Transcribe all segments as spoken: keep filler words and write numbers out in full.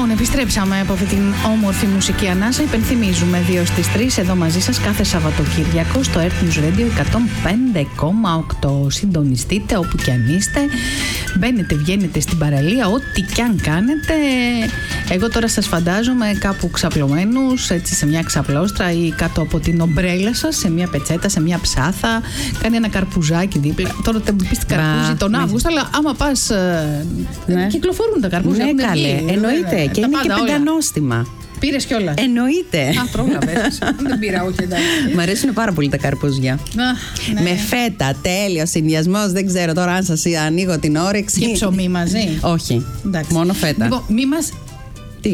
Λοιπόν, επιστρέψαμε από αυτή την όμορφη μουσική ανάσα. Υπενθυμίζουμε δύο στις τρεις εδώ μαζί σας κάθε Σαββατοκύριακο στο Earth News Radio εκατόν πέντε κόμμα οκτώ. Συντονιστείτε όπου κι αν είστε. Μπαίνετε, βγαίνετε στην παραλία, ό,τι κι αν κάνετε. Εγώ τώρα σας φαντάζομαι κάπου ξαπλωμένους, έτσι σε μια ξαπλώστρα ή κάτω από την ομπρέλα σας, σε μια πετσέτα, σε μια ψάθα. Κάνει ένα καρπουζάκι δίπλα. Τώρα δεν μου πεις καρπούζι τον Αύγουστο, αλλά άμα πας. Ναι. Κυκλοφορούν τα καρπούζια. Ναι, καλέ. Εννοείται. Ναι, και είναι και πεντανόστιμα. Πήρες κιόλας. Εννοείται. Α, πρόλαβες. Δεν πήρα, όχι εντάξει. Μ' αρέσουν πάρα πολύ τα καρπούζια. Ναι. Με φέτα, τέλειο συνδυασμός. Δεν ξέρω τώρα αν σας ανοίγω την όρεξη. Και ψωμί μαζί. Όχι. Εντάξει. Μόνο φέτα. Λοιπόν, μη μας. Τι.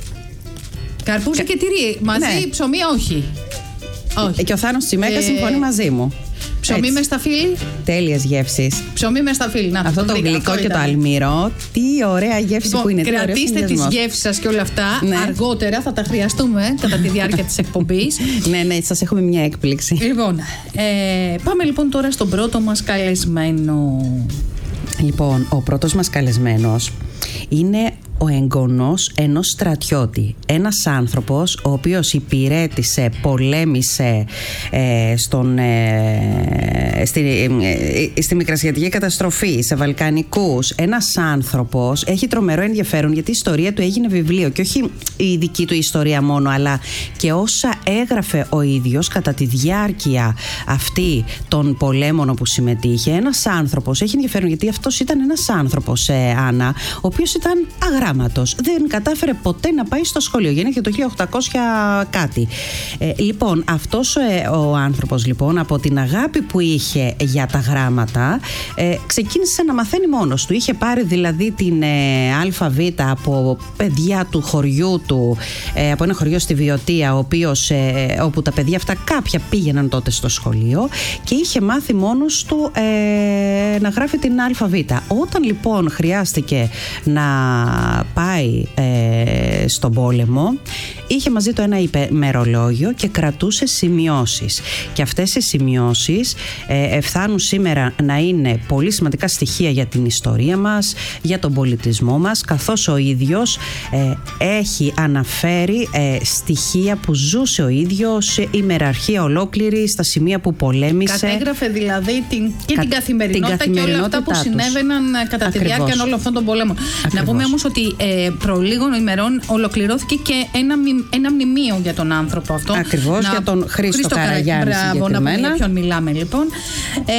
Καρπούζι Κα... και τυρί. Μαζί, ναι. Ψωμί, όχι. όχι. Και ο Θάνος Τσιμέκα ε... συμφωνεί μαζί μου. Ψωμί με σταφύλι. Τέλειες γεύσεις. Ψωμί με σταφύλι. Να, αυτό το βρήκα, γλυκό αυτό και το αλμυρό. Τι ωραία γεύση λοιπόν, που είναι. Κρατήστε τις γεύσεις σας και όλα αυτά. Ναι. Αργότερα θα τα χρειαστούμε κατά τη διάρκεια της εκπομπής. Ναι, ναι, σας έχουμε μια έκπληξη. Λοιπόν, ε, πάμε λοιπόν τώρα στον πρώτο μας καλεσμένο. Λοιπόν, ο πρώτος μας καλεσμένος είναι ο εγγονός ενός στρατιώτη. Ένας άνθρωπος ο οποίος υπηρέτησε, πολέμησε ε, στον, ε, στη, ε, στη μικρασιατική καταστροφή, σε Βαλκανικούς. Ένας άνθρωπος έχει τρομερό ενδιαφέρον γιατί η ιστορία του έγινε βιβλίο και όχι η δική του ιστορία μόνο, αλλά και όσα έγραφε ο ίδιος κατά τη διάρκεια αυτή των πολέμων όπου συμμετείχε. Ένας άνθρωπος έχει ενδιαφέρον γιατί αυτός ήταν ένας άνθρωπος, ε, Άννα, ο οποίος ήταν αγράμματος. Δεν κατάφερε ποτέ να πάει στο σχολείο. Γεννήθηκε το χίλια οκτακόσια κάτι. Ε, λοιπόν, αυτός ε, ο άνθρωπος λοιπόν από την αγάπη που είχε για τα γράμματα ε, ξεκίνησε να μαθαίνει μόνος του. Είχε πάρει δηλαδή την ε, αλφαβήτα από παιδιά του χωριού του, ε, από ένα χωριό στη Βιωτία, ο οποίος, ε, όπου τα παιδιά αυτά κάποια πήγαιναν τότε στο σχολείο και είχε μάθει μόνος του ε, να γράφει την αλφαβήτα. Όταν λοιπόν χρειάστηκε να πάει ε, στον πόλεμο, είχε μαζί του ένα ημερολόγιο και κρατούσε σημειώσεις. Και αυτές οι σημειώσεις ε, φτάνουν σήμερα να είναι πολύ σημαντικά στοιχεία για την ιστορία μας, για τον πολιτισμό μας, καθώς ο ίδιος ε, έχει αναφέρει ε, στοιχεία που ζούσε ο ίδιος, ημεραρχία ολόκληρη στα σημεία που πολέμησε. Κατέγραφε δηλαδή την, και Κα, την, καθημερινότητα την καθημερινότητα και όλα αυτά που τους συνέβαιναν κατά Ακριβώς. τη διάρκεια όλων αυτών των πολέμων. Ακριβώς. Να πούμε όμως ότι ε, προ λίγων ημερών ολοκληρώθηκε και ένα, ένα μνημείο για τον άνθρωπο αυτό. Ακριβώς, να, για τον Χρήστο, Χρήστο Καραγιάννη. Μπράβο, να πούμε για ποιον μιλάμε λοιπόν. Ε,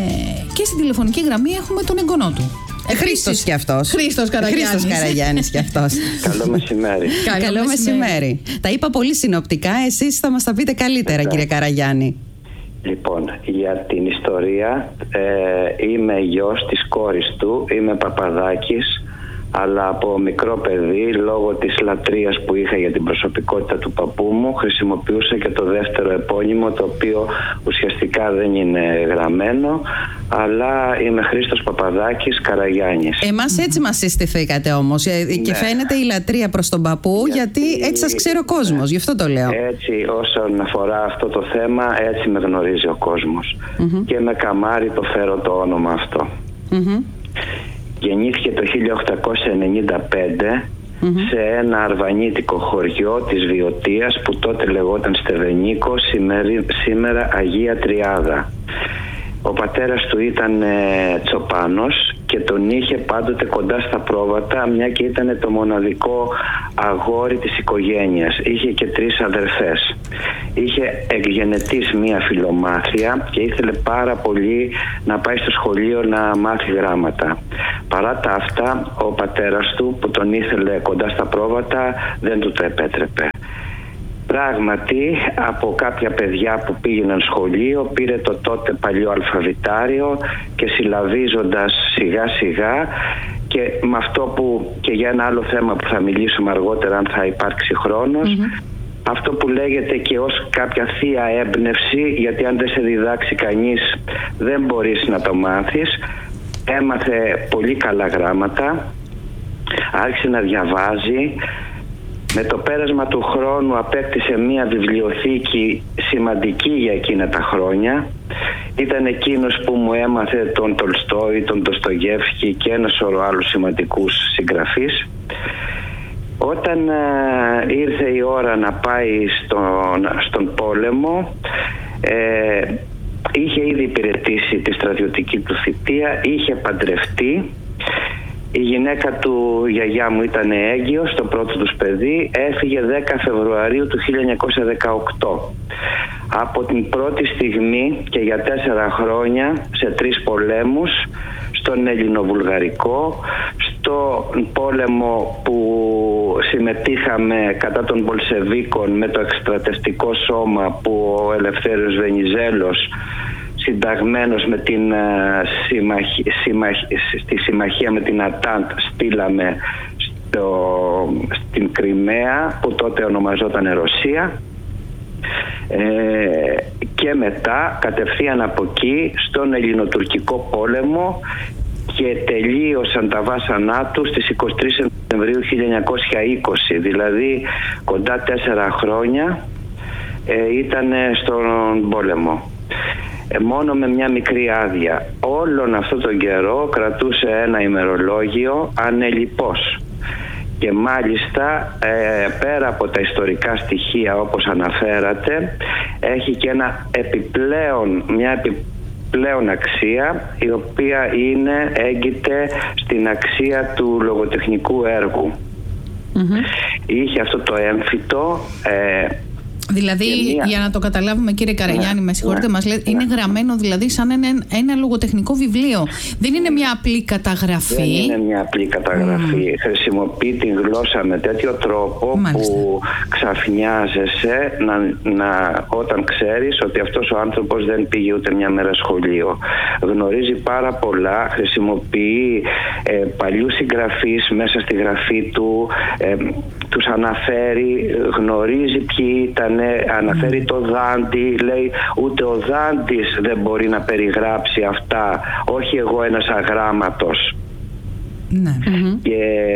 και στην τηλεφωνική γραμμή έχουμε τον εγγονό του. Ε, Χρήστος κι αυτός. Χρήστος Καραγιάννης. Χρήστος Καραγιάννης κι αυτός. Καλό μεσημέρι. Καλό, Καλό μεσημέρι. μεσημέρι. Τα είπα πολύ συνοπτικά, εσείς θα μας τα πείτε καλύτερα, Εντά. κύριε Καραγιάννη. Λοιπόν, για την ιστορία, ε, είμαι γιος της κόρης του, είμαι Παπαδάκης, αλλά από μικρό παιδί, λόγω της λατρείας που είχα για την προσωπικότητα του παππού μου, χρησιμοποιούσα και το δεύτερο επώνυμο, το οποίο ουσιαστικά δεν είναι γραμμένο, αλλά είμαι Χρήστος Παπαδάκης Καραγιάννης. Εμάς έτσι μας συστηθήκατε όμως, ναι. Και φαίνεται η λατρεία προς τον παππού, γιατί, γιατί έτσι σας ξέρει ο κόσμος, γι' αυτό το λέω. Έτσι, όσον αφορά αυτό το θέμα, έτσι με γνωρίζει ο κόσμος. Mm-hmm. Και με καμάρι το φέρω το όνομα αυτό. Mm-hmm. Γεννήθηκε το χίλια οκτακόσια ενενήντα πέντε mm-hmm. σε ένα αρβανίτικο χωριό της Βιωτίας που τότε λεγόταν Στεβενίκο, σήμερα Αγία Τριάδα. Ο πατέρας του ήταν ε, τσοπάνος και τον είχε πάντοτε κοντά στα πρόβατα, μια και ήταν το μοναδικό αγόρι της οικογένειας. Είχε και τρεις αδερφές. Είχε εκγενετής μία φιλομάθεια και ήθελε πάρα πολύ να πάει στο σχολείο να μάθει γράμματα. Παρά τα αυτά, ο πατέρας του που τον ήθελε κοντά στα πρόβατα δεν του το επέτρεπε. Πράγματι, από κάποια παιδιά που πήγαιναν σχολείο πήρε το τότε παλιό αλφαβητάριο και συλλαβίζοντας σιγά σιγά και με αυτό που και για ένα άλλο θέμα που θα μιλήσουμε αργότερα αν θα υπάρξει χρόνος, mm-hmm. αυτό που λέγεται και ως κάποια θεία έμπνευση, γιατί αν δεν σε διδάξει κανείς δεν μπορείς να το μάθεις. Έμαθε πολύ καλά γράμματα, άρχισε να διαβάζει. Με το πέρασμα του χρόνου απέκτησε μία βιβλιοθήκη σημαντική για εκείνα τα χρόνια. Ήταν εκείνος που μου έμαθε τον Τολστόι, τον Ντοστογεύσκι και ένα σωρό άλλους σημαντικούς συγγραφείς. Όταν όταν ε, ήρθε η ώρα να πάει στον, στον πόλεμο, ε, είχε ήδη υπηρετήσει τη στρατιωτική του θητεία, είχε παντρευτεί. Η γυναίκα του γιαγιά μου ήταν έγκυος, το πρώτο τους παιδί, έφυγε δέκα Φεβρουαρίου του χίλια εννιακόσια δεκαοκτώ. Από την πρώτη στιγμή και για τέσσερα χρόνια σε τρεις πολέμους, στον Ελληνοβουλγαρικό, στο πόλεμο που συμμετείχαμε κατά των Μπολσεβίκων με το εκστρατευτικό σώμα που ο Ελευθέριος Βενιζέλος, συνταγμένος με την, uh, συμμαχ... συμμαχ... στη συμμαχία με την Ατάντ, στείλαμε στο... στην Κριμαία, που τότε ονομαζόταν Ρωσία, ε, και μετά κατευθείαν από εκεί στον Ελληνοτουρκικό πόλεμο, και τελείωσαν τα βάσανά του στις εικοστή τρίτη Σεπτεμβρίου χίλια εννιακόσια είκοσι, δηλαδή κοντά τέσσερα χρόνια ε, ήταν στον πόλεμο. Μόνο με μια μικρή άδεια. Όλον αυτόν τον καιρό κρατούσε ένα ημερολόγιο ανελιπώς. Και μάλιστα ε, πέρα από τα ιστορικά στοιχεία όπως αναφέρατε, έχει και ένα επιπλέον, μια επιπλέον αξία, η οποία είναι, έγκυται στην αξία του λογοτεχνικού έργου. Mm-hmm. Είχε αυτό το έμφυτο, ε, δηλαδή, μία... για να το καταλάβουμε, κύριε Καραγιάννη, ναι, με συγχωρείτε, ναι, μας λέτε, ναι, είναι γραμμένο δηλαδή σαν ένα, ένα λογοτεχνικό βιβλίο. Δεν είναι μια απλή καταγραφή. Δεν είναι μια απλή καταγραφή. Mm. Χρησιμοποιεί την γλώσσα με τέτοιο τρόπο, μάλιστα, που ξαφνιάζεσαι να, να, όταν ξέρεις ότι αυτός ο άνθρωπος δεν πήγε ούτε μια μέρα σχολείο. Γνωρίζει πάρα πολλά, χρησιμοποιεί ε, παλιούς συγγραφείς μέσα στη γραφή του, ε, τους αναφέρει, γνωρίζει ποιοι ήταν, αναφέρει mm. το Δάντη, λέει ούτε ο Δάντης δεν μπορεί να περιγράψει αυτά, όχι εγώ ένας αγράμματος. Ναι. Mm-hmm. Και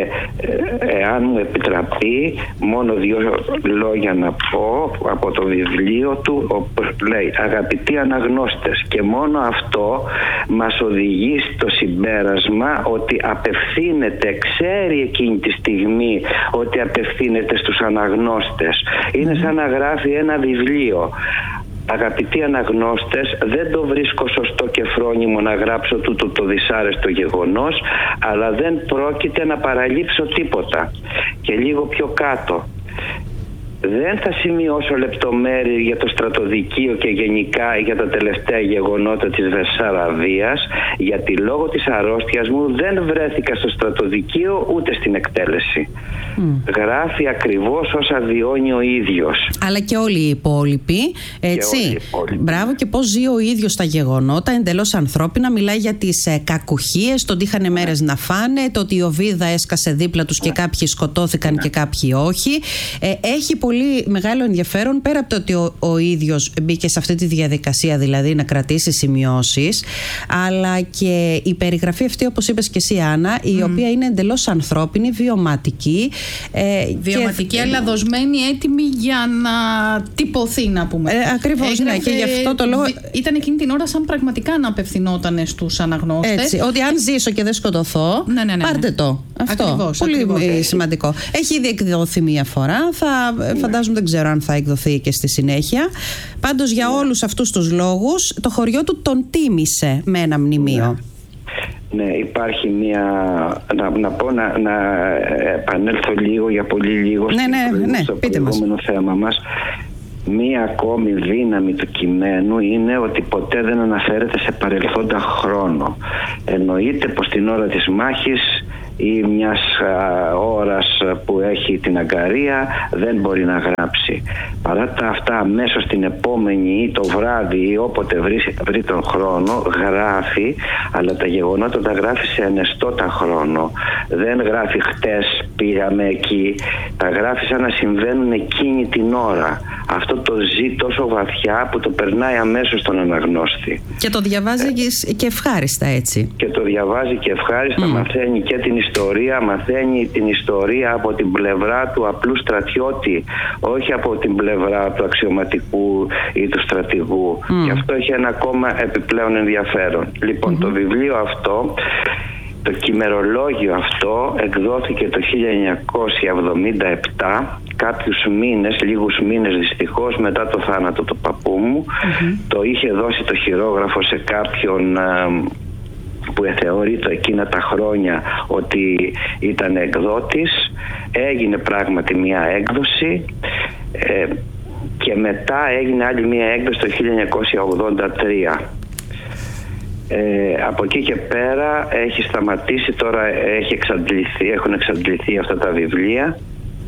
εάν μου επιτραπεί, μόνο δύο λόγια να πω από το βιβλίο του, όπου λέει αγαπητοί αναγνώστες, και μόνο αυτό μας οδηγεί στο συμπέρασμα ότι απευθύνεται, ξέρει εκείνη τη στιγμή ότι απευθύνεται στους αναγνώστες. Είναι σαν να γράφει ένα βιβλίο. Αγαπητοί αναγνώστες, δεν το βρίσκω σωστό και φρόνιμο να γράψω τούτο το δυσάρεστο γεγονός, αλλά δεν πρόκειται να παραλείψω τίποτα. Και λίγο πιο κάτω, δεν θα σημειώσω λεπτομέρειες για το στρατοδικείο και γενικά για τα τελευταία γεγονότα της Βεσσαραβίας, γιατί λόγω της αρρώστιας μου δεν βρέθηκα στο στρατοδικείο ούτε στην εκτέλεση. Mm. Γράφει ακριβώς όσα βιώνει ο ίδιος. Αλλά και όλοι οι υπόλοιποι, έτσι. Και οι υπόλοιποι. Μπράβο, και πώς ζει ο ίδιος τα γεγονότα, εντελώς ανθρώπινα. Μιλάει για τις ε, κακουχίες, το ότι είχαν μέρες να φάνε, το ότι η οβίδα έσκασε δίπλα τους και κάποιοι σκοτώθηκαν ναι. και κάποιοι όχι. Ε, έχει πολύ μεγάλο ενδιαφέρον, πέρα από το ότι ο, ο ίδιος μπήκε σε αυτή τη διαδικασία, δηλαδή να κρατήσει σημειώσεις, αλλά και η περιγραφή αυτή, όπως είπες και εσύ, Άννα, η mm. οποία είναι εντελώς ανθρώπινη, βιωματική. Ε, βιωματική, και... αλλά δοσμένη, έτοιμη για να τυπωθεί, να πούμε. Ε, ακριβώς, έγραφε... ναι, και γι' αυτό το λόγο. Ήταν εκείνη την ώρα σαν πραγματικά να απευθυνόταν στους αναγνώστες. Έτσι, ότι αν ζήσω και δεν σκοτωθώ, ναι, ναι, ναι, ναι. πάρτε το. Αυτό. Ακριβώς, πολύ ακριβώς. σημαντικό. Έχει ήδη εκδοθεί μία φορά. Θα, ναι. Φαντάζομαι, δεν ξέρω αν θα εκδοθεί και στη συνέχεια. Πάντως, για ναι. όλους αυτούς τους λόγους, το χωριό του τον τίμησε με ένα μνημείο. Ναι. Ναι, υπάρχει μια... Να, να πω, να, να επανέλθω λίγο για πολύ λίγο ναι, ναι, ναι, στο προηγούμενο θέμα μας. Μία ακόμη δύναμη του κειμένου είναι ότι ποτέ δεν αναφέρεται σε παρελθόντα χρόνο. Εννοείται πως την ώρα της μάχης ή μιας α, ώρας που έχει την αγκαρία δεν μπορεί να γράψει. Παρά τα αυτά, αμέσως την επόμενη ή το βράδυ ή όποτε βρει, βρει τον χρόνο, γράφει, αλλά τα γεγονότα τα γράφει σε ενεστώτα χρόνο. Δεν γράφει χτες πήγαμε εκεί, τα γράφει σαν να συμβαίνουν εκείνη την ώρα. Αυτό το ζει τόσο βαθιά που το περνάει αμέσως στον αναγνώστη. Και το διαβάζει ε, και ευχάριστα, έτσι. Και το διαβάζει και ευχάριστα, mm. μαθαίνει και την ιστορία, μαθαίνει την ιστορία από την πλευρά του απλού στρατιώτη, όχι από την πλευρά του αξιωματικού ή του στρατηγού. Mm. Και αυτό έχει ένα ακόμα επιπλέον ενδιαφέρον. Λοιπόν, mm-hmm. το βιβλίο αυτό Το κημερολόγιο αυτό εκδόθηκε το χίλια εννιακόσια εβδομήντα επτά, κάποιους μήνες, λίγους μήνες δυστυχώς μετά το θάνατο του παππού μου. Mm-hmm. Το είχε δώσει το χειρόγραφο σε κάποιον που θεωρείται εκείνα τα χρόνια ότι ήταν εκδότης. Έγινε πράγματι μια έκδοση ε, και μετά έγινε άλλη μια έκδοση το χίλια εννιακόσια ογδόντα τρία. Ε, από εκεί και πέρα έχει σταματήσει, τώρα έχει εξαντληθεί, έχουν εξαντληθεί αυτά τα βιβλία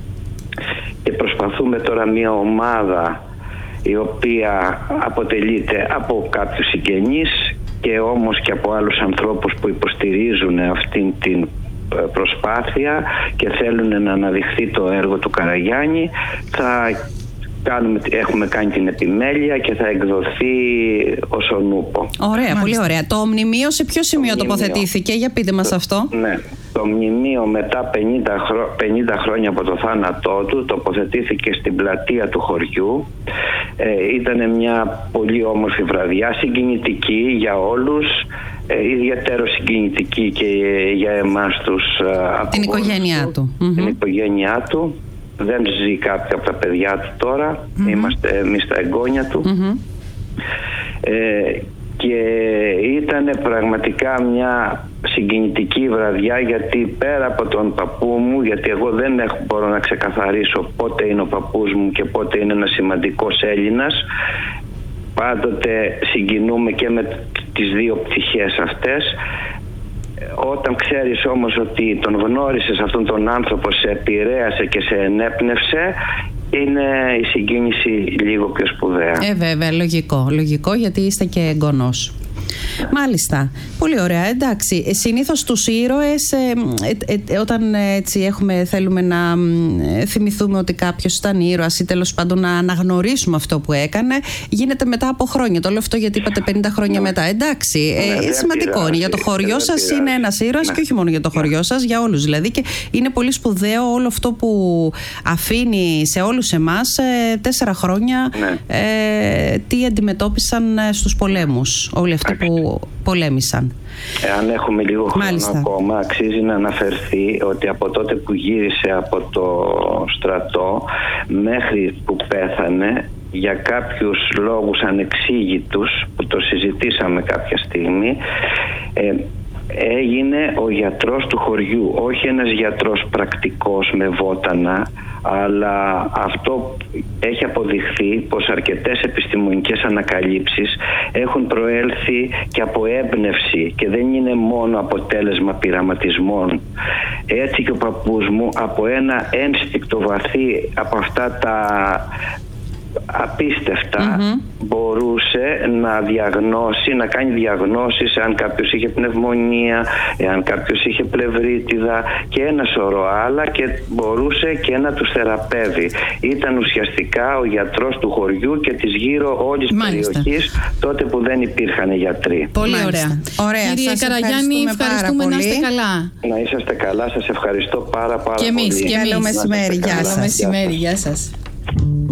και προσπαθούμε τώρα μια ομάδα η οποία αποτελείται από κάποιους συγγενείς και όμως και από άλλους ανθρώπους που υποστηρίζουν αυτήν την προσπάθεια και θέλουν να αναδειχθεί το έργο του Καραγιάννη. Θα κάνουμε, έχουμε κάνει την επιμέλεια και θα εκδοθεί ως ο νούπο. Ωραία, Μάλιστα. Πολύ ωραία. Το μνημείο σε ποιο σημείο το τοποθετήθηκε, για πείτε μας το, αυτό. Ναι, το μνημείο μετά πενήντα, χρό, πενήντα χρόνια από το θάνατό του τοποθετήθηκε στην πλατεία του χωριού. Ε, ήταν μια πολύ όμορφη βραδιά, συγκινητική για όλους, ε, ιδιαίτερο συγκινητική και για εμάς τους απογόνους, την οικογένειά του, του. Την mm-hmm. οικογένειά του. Δεν ζει κάποιο από τα παιδιά του τώρα, mm-hmm. είμαστε εμείς τα εγγόνια του. Mm-hmm. Ε, και ήταν πραγματικά μια συγκινητική βραδιά, γιατί πέρα από τον παππού μου, γιατί εγώ δεν έχω, μπορώ να ξεκαθαρίσω πότε είναι ο παππούς μου και πότε είναι ένας σημαντικός Έλληνας, πάντοτε συγκινούμε και με τις δύο πτυχές αυτές. Όταν ξέρεις όμως ότι τον γνώρισες αυτόν τον άνθρωπο, σε επηρέασε και σε ενέπνευσε, είναι η συγκίνηση λίγο πιο σπουδαία. Ε, βέβαια, λογικό, λογικό, γιατί είστε και εγγονός. Μάλιστα. Πολύ ωραία. Εντάξει. Συνήθως τους ήρωες, ε, ε, ε, όταν έτσι έχουμε, θέλουμε να ε, θυμηθούμε ότι κάποιος ήταν ήρωας ή τέλος πάντων να αναγνωρίσουμε αυτό που έκανε, γίνεται μετά από χρόνια. Το λέω αυτό γιατί είπατε πενήντα χρόνια ναι. μετά. Εντάξει. Ε, ναι, σημαντικό είναι. Για το χωριό σας είναι ένας ήρωας ναι. και όχι μόνο για το χωριό σας, για όλους δηλαδή. Και είναι πολύ σπουδαίο όλο αυτό που αφήνει σε όλους εμάς ε, τέσσερα χρόνια ναι. ε, τι αντιμετώπισαν στους πολέμους. Όλοι αυτοί που πολέμησαν. Εάν έχουμε λίγο χρόνο Μάλιστα. ακόμα, αξίζει να αναφερθεί ότι από τότε που γύρισε από το στρατό μέχρι που πέθανε, για κάποιους λόγους ανεξήγητους που το συζητήσαμε κάποια στιγμή, ε, έγινε ο γιατρός του χωριού. Όχι ένας γιατρός πρακτικός με βότανα, αλλά αυτό έχει αποδειχθεί πως αρκετές επιστημονικές ανακαλύψεις έχουν προέλθει και από έμπνευση και δεν είναι μόνο αποτέλεσμα πειραματισμών. Έτσι και ο παππούς μου από ένα ένστικτο βαθύ, από αυτά τα απίστευτα, mm-hmm. μπορούσε να διαγνώσει, να κάνει διαγνώσεις αν κάποιος είχε πνευμονία, αν κάποιος είχε πλευρίτιδα και ένα σωρό άλλα, και μπορούσε και να τους θεραπεύει. Ήταν ουσιαστικά ο γιατρός του χωριού και της γύρω όλης της περιοχής, τότε που δεν υπήρχαν γιατροί. Πολύ ωραία. ωραία. Κύριε σας Καραγιάννη, ευχαριστούμε, να είστε καλά. Να είσαστε καλά, σας ευχαριστώ πάρα πάρα και εμείς, πολύ. Και εμείς. Καλό μεσημέρι, γεια σας. Καλό μεσημέρι, γεια σας.